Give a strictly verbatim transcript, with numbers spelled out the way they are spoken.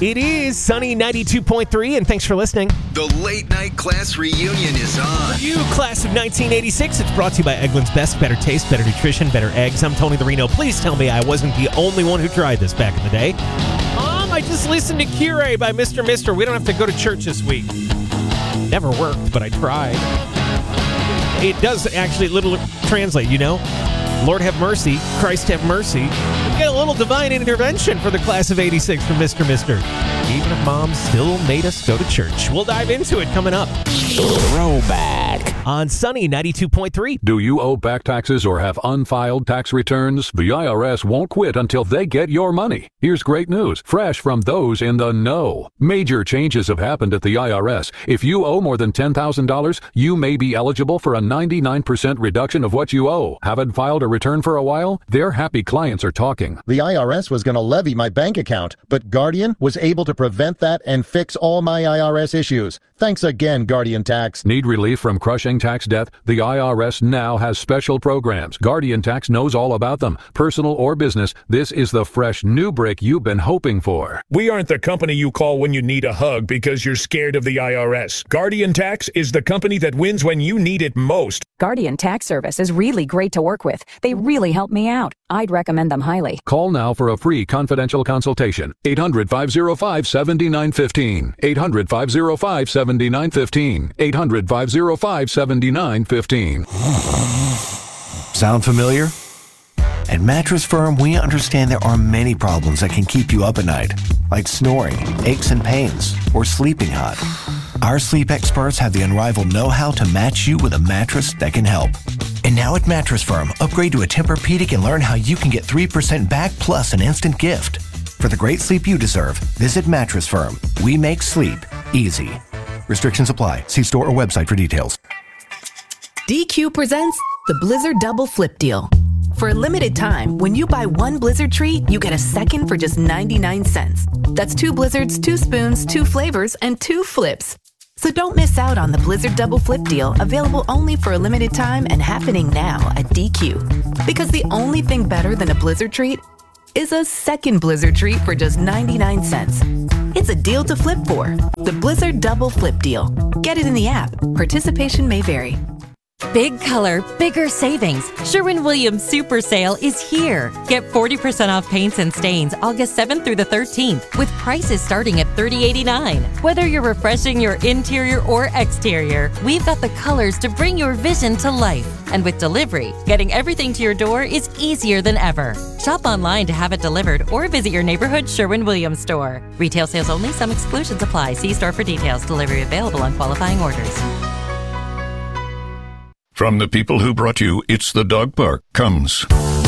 It is Sunny ninety-two point three, and thanks for listening. The Late Night Class Reunion is on. You, class of nineteen eighty-six, it's brought to you by Eggland's Best. Better taste, better nutrition, better eggs. I'm Tony the Reno. Please tell me I wasn't the only one who tried this back in the day. Um, I just listened to Cure by Mister Mister. We don't have to go to church this week. Never worked, but I tried. It does actually little translate, you know? Lord have mercy, Christ have mercy. We get a little divine intervention for the class of eighty-six from Mister Mister. Even if mom still made us go to church. We'll dive into it coming up. Throwback on Sunny ninety-two point three. Do you owe back taxes or have unfiled tax returns? The I R S won't quit until they get your money. Here's great news, fresh from those in the know. Major changes have happened at the I R S. If you owe more than ten thousand dollars, you may be eligible for a ninety-nine percent reduction of what you owe. Haven't filed a return for a while? Their happy clients are talking. The I R S was going to levy my bank account, but Guardian was able to prevent that and fix all my I R S issues. Thanks again, Guardian Tax. Need relief from crushing tax debt? The I R S now has special programs. Guardian Tax knows all about them. Personal or business, this is the fresh new break you've been hoping for. We aren't the company you call when you need a hug because you're scared of the I R S. Guardian Tax is the company that wins when you need it most. Guardian Tax Service is really great to work with. They really help me out. I'd recommend them highly. Call now for a free confidential consultation. eight hundred, five oh five, seven nine one five. eight hundred, five oh five, seven nine one five. eight hundred, five oh five, seven nine one five. Sound familiar? At Mattress Firm, we understand there are many problems that can keep you up at night, like snoring, aches and pains, or sleeping hot. Our sleep experts have the unrivaled know-how to match you with a mattress that can help. And now at Mattress Firm, upgrade to a Tempur-Pedic and learn how you can get three percent back plus an instant gift. For the great sleep you deserve, visit Mattress Firm. We make sleep easy. Restrictions apply. See store or website for details. D Q presents the Blizzard Double Flip Deal. For a limited time, when you buy one Blizzard treat, you get a second for just ninety-nine cents. That's two Blizzards, two spoons, two flavors, and two flips. So don't miss out on the Blizzard Double Flip Deal, available only for a limited time and happening now at D Q. Because the only thing better than a Blizzard treat is a second Blizzard treat for just ninety-nine cents. It's a deal to flip for. The Blizzard Double Flip Deal. Get it in the app. Participation may vary. Big color, bigger savings. Sherwin-Williams Super Sale is here. Get forty percent off paints and stains August seventh through the thirteenth with prices starting at thirty dollars and eighty-nine cents. Whether you're refreshing your interior or exterior, we've got the colors to bring your vision to life. And with delivery, getting everything to your door is easier than ever. Shop online to have it delivered or visit your neighborhood Sherwin-Williams store. Retail sales only. Some exclusions apply. See store for details. Delivery available on qualifying orders. From the people who brought you It's the Dog Park comes